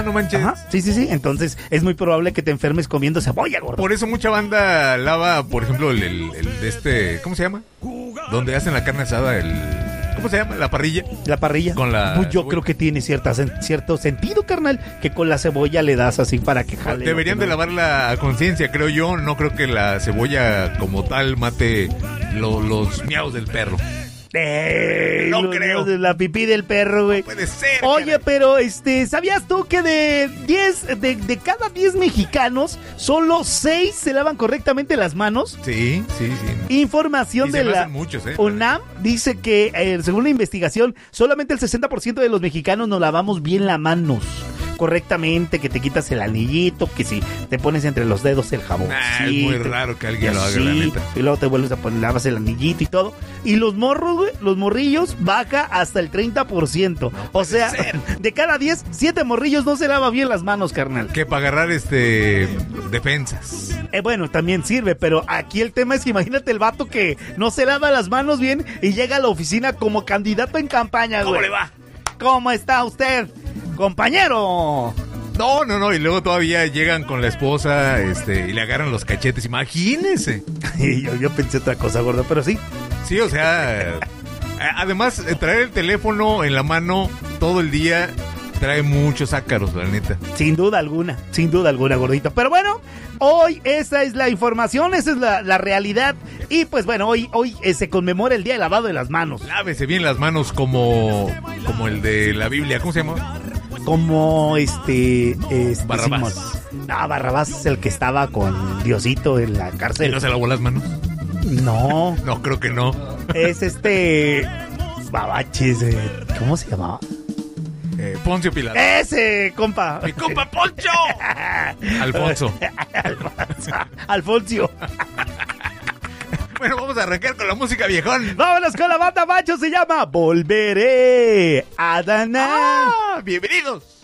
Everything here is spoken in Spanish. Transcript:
no manches. Ajá, sí. Entonces es muy probable que te enfermes comiendo cebolla, gordo. Por eso mucha banda lava, por ejemplo, el de este, ¿cómo se llama? Donde hacen la carne asada, ¿cómo se llama? La parrilla. La parrilla. Con la pues yo cebolla. creo que tiene cierto sentido, carnal, que con la cebolla le das así para que jale. Deberían de lavarla a conciencia, creo yo. No creo que la cebolla como tal mate los miaus del perro. No creo. La pipí del perro, güey. Puede ser. Oye, pero ¿sabías tú que de cada 10 mexicanos, solo 6 se lavan correctamente las manos? Sí. Información Y de se me la hacen muchos, UNAM dice que, según la investigación, solamente el 60% de los mexicanos nos lavamos bien las manos correctamente, que te quitas el anillito, que si te pones entre los dedos el jabón. Es muy raro que alguien lo haga, la neta. Y luego te vuelves a poner, lavas el anillito y todo. Y los morros, güey, los morrillos, baja hasta el 30%. O sea, de cada 10, 7 morrillos no se lava bien las manos, carnal. Que para agarrar defensas. Bueno, también sirve, pero aquí el tema es que imagínate el vato que no se lava las manos bien y llega a la oficina como candidato en campaña, güey. ¿Cómo le va? ¿Cómo está usted, compañero? No, y luego todavía llegan con la esposa, y le agarran los cachetes, imagínese. yo pensé otra cosa, gordo, pero sí. Sí, o sea, además, traer el teléfono en la mano todo el día trae muchos ácaros, la neta. Sin duda alguna, gordito. Pero bueno, hoy esa es la información, esa es la realidad. Y pues bueno, hoy se conmemora el Día del Lavado de las Manos. Lávese bien las manos como el de la Biblia, ¿cómo se llama? Como Barrabás. No, Barrabás es el que estaba con Diosito en la cárcel. ¿Y no se lavó las manos? No. No, creo que no. Es Babaches, ¿cómo se llamaba? Poncio Pilato. ¡Ese, compa! ¡Mi compa Poncho! Alfonso. Alfonso. Bueno, vamos a arrancar con la música, viejón. Vámonos con la banda, macho, se llama Volveré a Danar. ¡Bienvenidos!